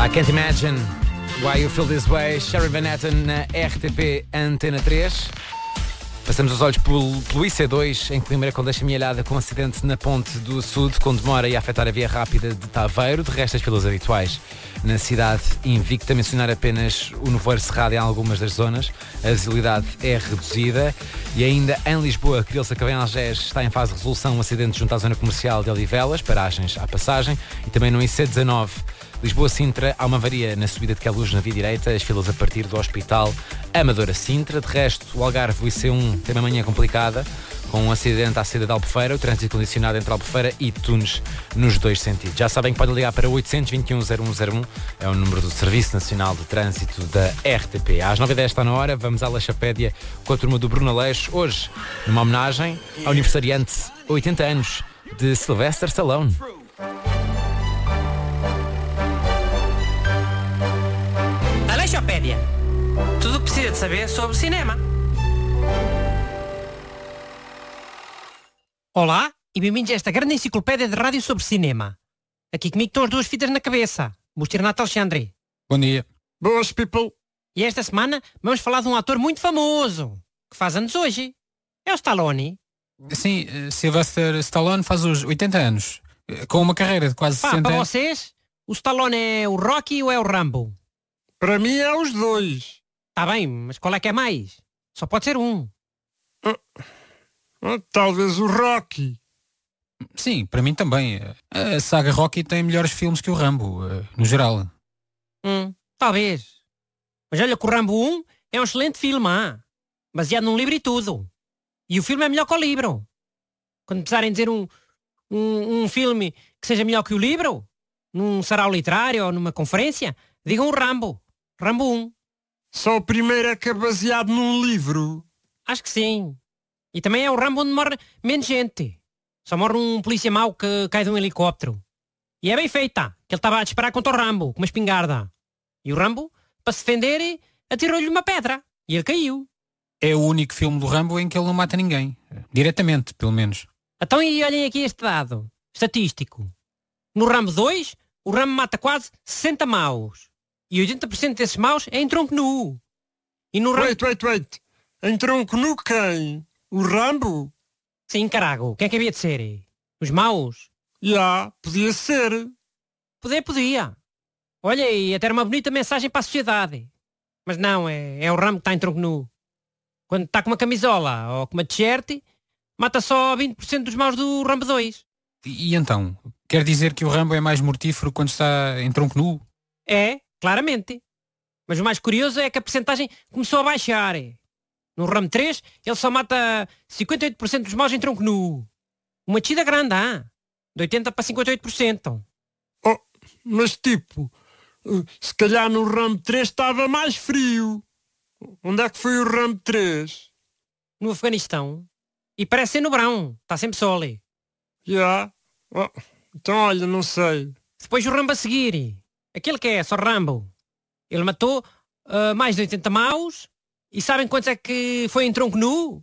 I Can't Imagine Why You Feel This Way. Sherry Van Etten na RTP Antena 3. Passamos os olhos pelo IC2 em Coimbra, com deixa mielhada com um acidente na Ponte do Sul, com demora e a afetar a via rápida de Taveiro. De resto, as filas habituais na cidade invicta. Mencionar apenas o nevoeiro cerrado em algumas das zonas. A visibilidade é reduzida. E ainda em Lisboa, Criouça Cavém Algés está em fase de resolução um acidente junto à zona comercial de Olivelas, paragens à passagem. E também no IC19 Lisboa-Sintra, há uma avaria na subida de Queluz na via direita, as filas a partir do Hospital Amadora-Sintra. De resto, o Algarve, o IC1, tem uma manhã complicada, com um acidente à saída de Albufeira, o trânsito condicionado entre Albufeira e Tunes nos dois sentidos. Já sabem que podem ligar para 821-0101, é o número do Serviço Nacional de Trânsito da RTP. Às 9h10 está na hora, vamos à Leixapédia com a turma do Bruno Aleixo, hoje numa homenagem ao aniversariante 80 anos de Sylvester Stallone. Aleixopédia. Tudo o que precisa de saber sobre cinema. Olá e bem-vindos a esta grande enciclopédia de rádio sobre cinema. Aqui comigo estão as duas fitas na cabeça. Busto e Renato Alexandre. Bom dia. Boas, people. E esta semana vamos falar de um ator muito famoso, que faz anos hoje. É o Stallone. Sim, Sylvester Stallone faz os 80 anos, com uma carreira de quase 60 para anos. vocês, o Stallone é o Rocky ou é o Rambo? Para mim é os dois. Está bem, mas qual é que é mais? Só pode ser um. Talvez o Rocky. Sim, para mim também. A saga Rocky tem melhores filmes que o Rambo, no geral. Talvez. Mas olha que o Rambo 1 é um excelente filme, baseado num livro e tudo. E o filme é melhor que o livro. Quando precisarem dizer um filme que seja melhor que o livro, num sarau literário ou numa conferência, digam o Rambo. Rambo 1. Só o primeiro é que é baseado num livro. Acho que sim. E também é o Rambo onde morre menos gente. Só morre um polícia mau que cai de um helicóptero. E é bem feita, que ele estava a disparar contra o Rambo, com uma espingarda. E o Rambo, para se defender, atirou-lhe uma pedra. E ele caiu. É o único filme do Rambo em que ele não mata ninguém. Diretamente, pelo menos. Então e olhem aqui este dado estatístico. No Rambo 2, o Rambo mata quase 60 maus. E 80% desses maus é em tronco nu. E no Rambo... Wait. Em tronco nu quem? O Rambo? Sim, carago. O que é que havia de ser? Os maus? Podia ser. Podia. Olha, e até era uma bonita mensagem para a sociedade. Mas não, é o Rambo que está em tronco nu. Quando está com uma camisola ou com uma t-shirt, mata só 20% dos maus do Rambo 2. E então? Quer dizer que o Rambo é mais mortífero quando está em tronco nu? É, claramente. Mas o mais curioso é que a percentagem começou a baixar. No Rambo 3, ele só mata 58% dos maus em tronco nu. Uma descida grande, de 80% para 58%. Mas tipo, se calhar no Rambo 3 estava mais frio. Onde é que foi o Rambo 3? No Afeganistão. E parece ser no verão. Está sempre sol. Então olha, não sei. Depois o Rambo a seguir. Aquele que é só Rambo. Ele matou mais de 80 maus. E sabem quantos é que foi em tronco nu?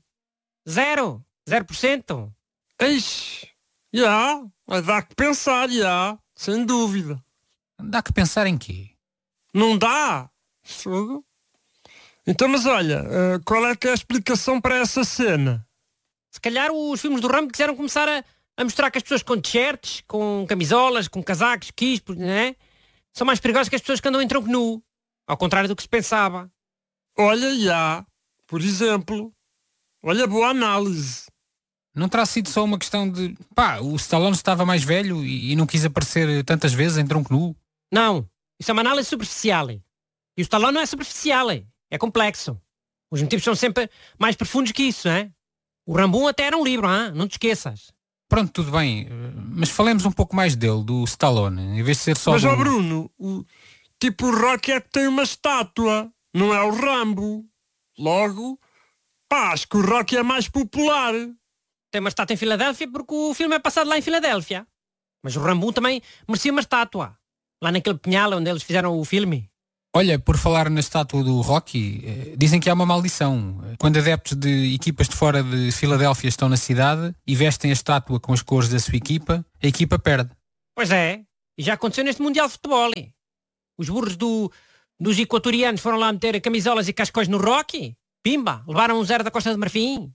0%. Eixe, vai dar que pensar, sem dúvida. Dá que pensar em quê? Não dá? Fogo. Então, mas olha, qual é que é a explicação para essa cena? Se calhar os filmes do Rambo quiseram começar a mostrar que as pessoas com t-shirts, com camisolas, com casacos, quispos, né? São mais perigosas que as pessoas que andam em tronco nu. Ao contrário do que se pensava. Olha, por exemplo. Olha, boa análise. Não terá sido só uma questão de... o Stallone estava mais velho e não quis aparecer tantas vezes em tronco nu? Não, isso é uma análise superficial. E o Stallone não é superficial, é complexo. Os motivos são sempre mais profundos que isso, O Rambo 1 até era um livro, não te esqueças. Pronto, tudo bem, mas falemos um pouco mais dele, do Stallone, em vez de ser só... Mas, Bruno, o Rocky é que tem uma estátua, não é o Rambo. Logo, acho que o Rocky é mais popular. Tem uma estátua em Filadélfia porque o filme é passado lá em Filadélfia. Mas o Rambo 1 também merecia uma estátua. Lá naquele pinhal onde eles fizeram o filme. Olha, por falar na estátua do Rocky, dizem que há uma maldição. Quando adeptos de equipas de fora de Filadélfia estão na cidade e vestem a estátua com as cores da sua equipa, a equipa perde. Pois é, e já aconteceu neste Mundial de Futebol. Os burros dos equatorianos foram lá meter camisolas e cascóis no Rocky. Pimba, levaram um 0 da Costa de Marfim.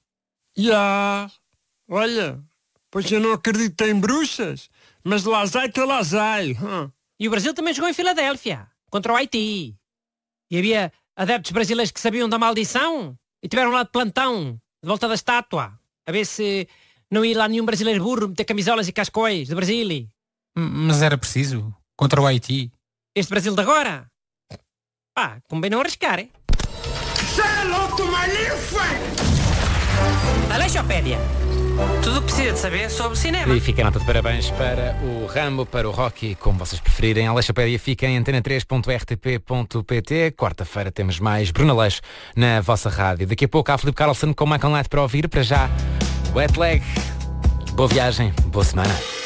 Olha, pois eu não acredito em bruxas, mas lá sai. E o Brasil também jogou em Filadélfia, contra o Haiti. E havia adeptos brasileiros que sabiam da maldição e tiveram lá de plantão, de volta da estátua, a ver se não ia lá nenhum brasileiro burro meter camisolas e cascóis de Brasília. Mas era preciso, contra o Haiti. Este Brasil de agora? Pá, como bem não arriscar, hein? Aleixopédia. Tudo o que precisa de saber sobre cinema. E fica a nota de parabéns para o Rambo, para o Rocky, como vocês preferirem. A Aleixopédia fica em antena3.rtp.pt. Quarta-feira temos mais Bruno Aleixo na vossa rádio. Daqui a pouco há Filipe Carlson com Michael Knight para ouvir. Para já, Wet Leg. Boa viagem, boa semana.